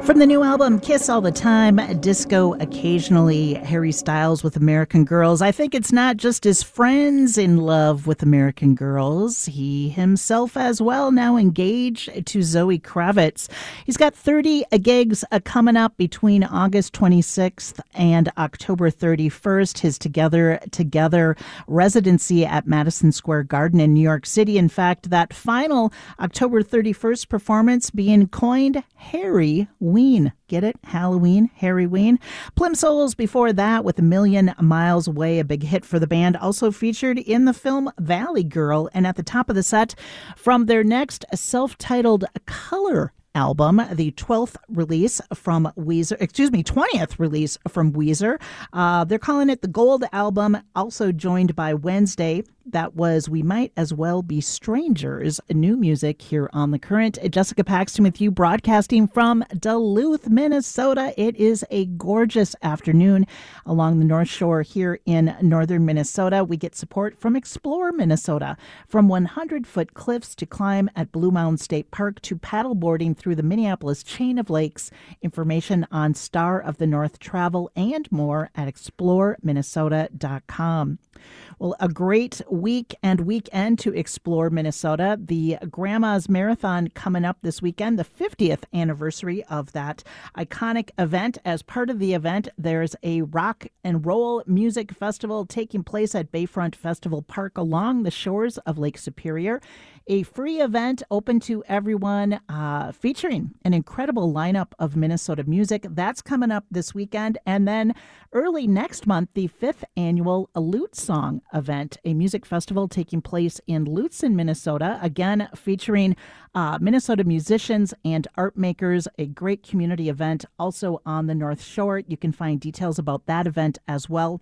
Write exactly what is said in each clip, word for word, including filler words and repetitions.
From the new album, Kiss All the Time, Disco Occasionally, Harry Styles with American Girls. I think it's not just his friends in love with American Girls. He himself as well now engaged to Zoe Kravitz. He's got thirty gigs uh, coming up between August twenty-sixth and October thirty-first. His Together Together residency at Madison Square Garden in New York City. In fact, that final October thirty-first performance being coined Harry Ween. Get it? Halloween, Harry Ween. Plimsouls before that with A Million Miles Away, a big hit for the band, also featured in the film Valley Girl. And at the top of the set, from their next self-titled Color album, the twelfth release from Weezer, excuse me, twentieth release from Weezer. Uh, they're calling it the Gold Album, also joined by Wednesday. That was We Might As Well Be Strangers, new music here on The Current. Jessica Paxton with you, broadcasting from Duluth, Minnesota. It is a gorgeous afternoon along the North Shore here in northern Minnesota. We get support from Explore Minnesota. From hundred-foot cliffs to climb at Blue Mountain State Park to paddleboarding through the Minneapolis chain of lakes. Information on Star of the North travel and more at explore minnesota dot com. Well, a great week and weekend to explore Minnesota. The Grandma's Marathon coming up this weekend, the fiftieth anniversary of that iconic event. As part of the event, there's a rock and roll music festival taking place at Bayfront Festival Park along the shores of Lake Superior. A free event open to everyone, uh, featuring an incredible lineup of Minnesota music. That's coming up this weekend. And then early next month, the fifth annual Lute Song event, a music festival taking place in Lutsen, Minnesota. Again, featuring uh, Minnesota musicians and art makers, a great community event also on the North Shore. You can find details about that event as well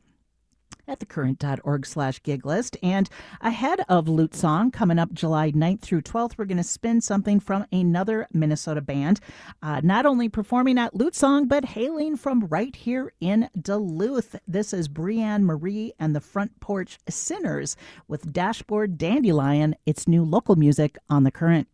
at thecurrent.org slash gig list. And ahead of Lute Song, coming up July ninth through twelfth, we're going to spin something from another Minnesota band, uh, not only performing at Lute Song, but hailing from right here in Duluth. This is Brianne Marie and the Front Porch Sinners with Dashboard Dandelion. It's new local music on The Current.